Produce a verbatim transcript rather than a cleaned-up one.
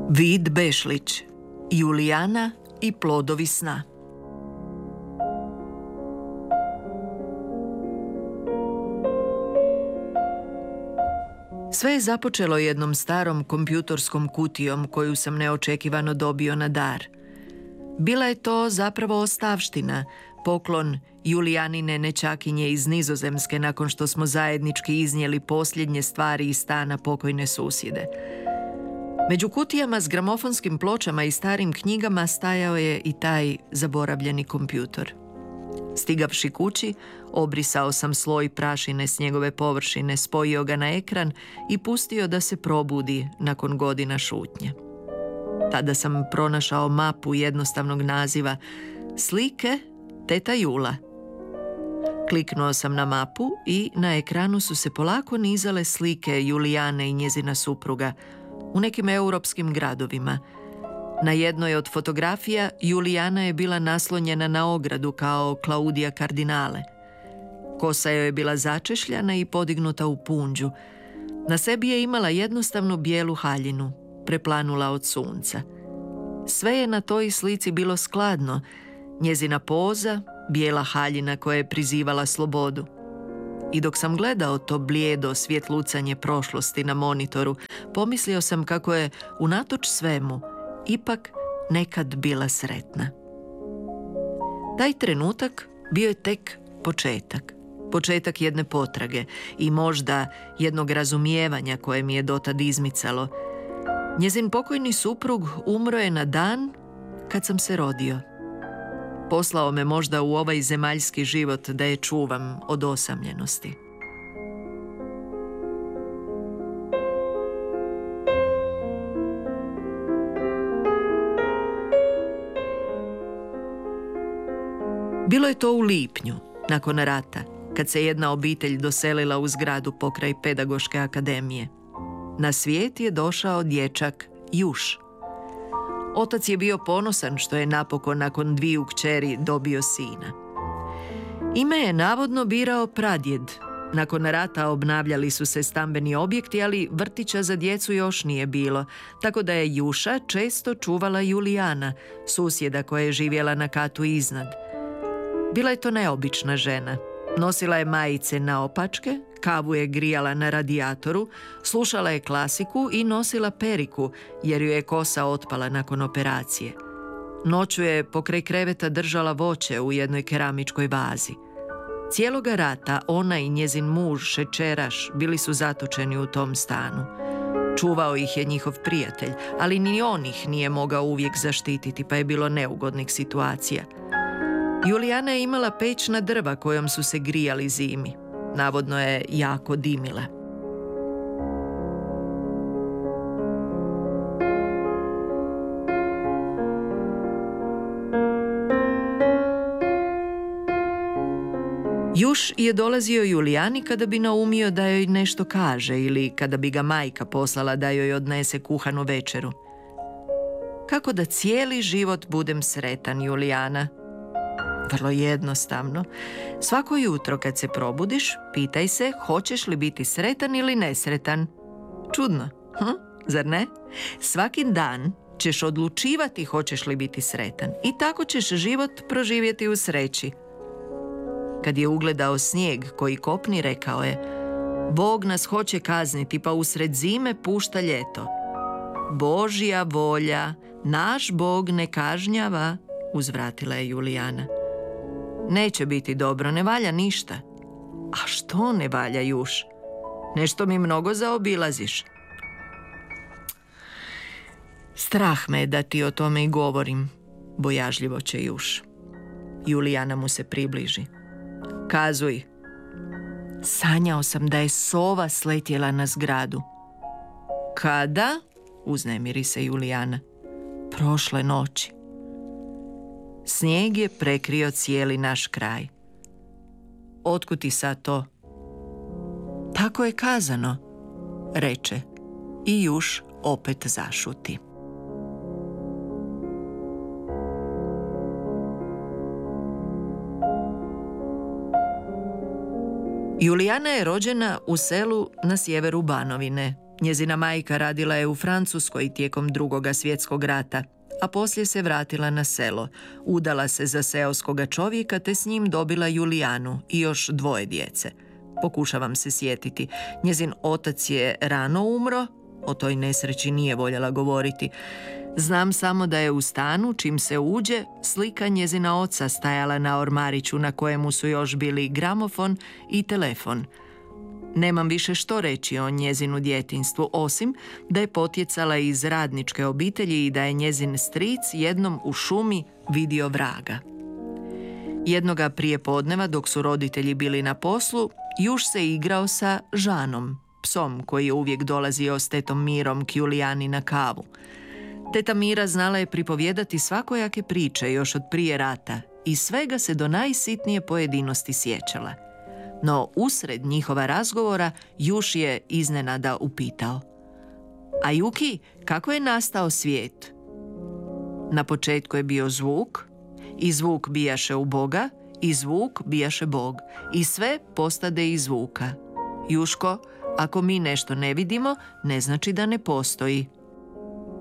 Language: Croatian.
Vid Bešlić, Julijana i plodovi sna. Sve je započelo jednom starom kompjutorskom kutijom koju sam neočekivano dobio na dar. Bila je to zapravo ostavština, poklon Julijanine nećakinje iz Nizozemske nakon što smo zajednički iznijeli posljednje stvari iz stana pokojne susjede. Među kutijama s gramofonskim pločama i starim knjigama stajao je i taj zaboravljeni kompjutor. Stigavši kući, obrisao sam sloj prašine s njegove površine, spojio ga na ekran i pustio da se probudi nakon godina šutnje. Tada sam pronašao mapu jednostavnog naziva Slike teta Jula. Kliknuo sam na mapu i na ekranu su se polako nizale slike Julijane i njezina supruga u nekim europskim gradovima. Na jednoj od fotografija Julijana je bila naslonjena na ogradu kao Klaudija Kardinale. Kosa joj je bila začešljana i podignuta u punđu. Na sebi je imala jednostavnu bijelu haljinu, preplanula od sunca. Sve je na toj slici bilo skladno. Njezina poza, bijela haljina koja je prizivala slobodu. I dok sam gledao to blijedo svjetlucanje prošlosti na monitoru, pomislio sam kako je, unatoč svemu, ipak nekad bila sretna. Taj trenutak bio je tek početak. Početak jedne potrage i možda jednog razumijevanja koje mi je dotad izmicalo. Njezin pokojni suprug umro je na dan kad sam se rodio. Poslao me možda u ovaj zemaljski život da je čuvam od osamljenosti. Bilo je to u lipnju, nakon rata, kad se jedna obitelj doselila u zgradu pokraj Pedagoške akademije. Na svijet je došao dječak Juš. Otac je bio ponosan što je napokon nakon dviju kćeri dobio sina. Ime je navodno birao pradjed. Nakon rata obnavljali su se stambeni objekti, ali vrtića za djecu još nije bilo, tako da je Juša često čuvala Julijana, susjeda koja je živjela na katu iznad. Bila je to neobična žena. Nosila je majice naopačke, kavu je grijala na radijatoru, slušala je klasiku i nosila periku jer ju je kosa otpala nakon operacije. Noću je pokraj kreveta držala voće u jednoj keramičkoj vazi. Cijeloga rata ona i njezin muž, šećeraš, bili su zatočeni u tom stanu. Čuvao ih je njihov prijatelj, ali ni on ih nije mogao uvijek zaštititi, pa je bilo neugodnih situacija. Julijana je imala peć na drva kojom su se grijali zimi. Navodno je jako dimila. Juš je dolazio Julijani kada bi naumio da joj nešto kaže ili kada bi ga majka poslala da joj odnese kuhanu večeru. Kako da cijeli život budem sretan, Julijana? Vrlo jednostavno. Svako jutro kad se probudiš, pitaj se hoćeš li biti sretan ili nesretan. Čudno, hm? Zar ne? Svaki dan ćeš odlučivati hoćeš li biti sretan i tako ćeš život proživjeti u sreći. Kad je ugledao snijeg koji kopni, rekao je: Bog nas hoće kazniti, pa usred zime pušta ljeto. Božja volja, naš Bog ne kažnjava, uzvratila je Julijana. Neće biti dobro, ne valja ništa. A što ne valja, Juš? Nešto mi mnogo zaobilaziš. Strah me je da ti o tome i govorim, bojažljivo će Juš. Julijana mu se približi. Kazuj. Sanjao sam da je sova sletjela na zgradu. Kada? Uznemiri se Julijana. Prošle noći. Snijeg je prekrio cijeli naš kraj. Otkud ti sad to? Tako je kazano, reče i Juš opet zašuti. Julijana je rođena u selu na sjeveru Banovine, Njezina majka radila je u Francuskoj tijekom Drugoga svjetskog rata, a poslije se vratila na selo. Udala se za seoskoga čovjeka te s njim dobila Julijanu i još dvoje djece. Pokušavam se sjetiti. Njezin otac je rano umro, o toj nesreći nije voljela govoriti. Znam samo da je u stanu, čim se uđe, slika njezina oca stajala na ormariću na kojemu su još bili gramofon i telefon. Nemam više što reći o njezinu djetinjstvu, osim da je potjecala iz radničke obitelji i da je njezin stric jednom u šumi vidio vraga. Jednoga prijepodneva, dok su roditelji bili na poslu, Juš se igrao sa Žanom, psom koji je uvijek dolazio s tetom Mirom k Julijani na kavu. Teta Mira znala je pripovijedati svakojake priče još od prije rata i svega se do najsitnije pojedinosti sjećala. No usred njihova razgovora Juš je iznenada upitao: "A Juki, kako je nastao svijet?" Na početku je bio zvuk, i zvuk bijaše u Boga, i zvuk bijaše Bog, i sve postade iz zvuka. Juško, ako mi nešto ne vidimo, ne znači da ne postoji.